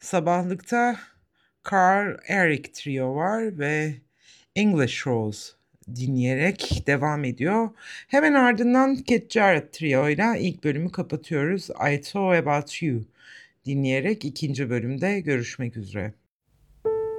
Sabahlıkta Carl Eric Trio var ve English Rose dinleyerek devam ediyor. Hemen ardından Keith Jarrett Trio ile ilk bölümü kapatıyoruz. I Thought About You dinleyerek ikinci bölümde görüşmek üzere.